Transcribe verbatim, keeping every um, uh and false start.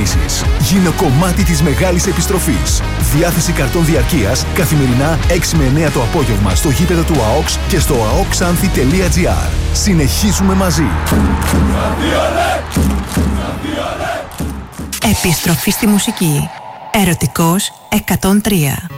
κινήσεις. Γίνε κομμάτι της μεγάλης επιστροφής. Διάθεση καρτών διαρκείας καθημερινά έξι με εννέα το απόγευμα στο γήπεδο του ΑΟΚΣ και στο αoxanthi τελεία gr. Συνεχίζουμε μαζί. Επιστροφή στη μουσική. Ερωτικός εκατόν τρία.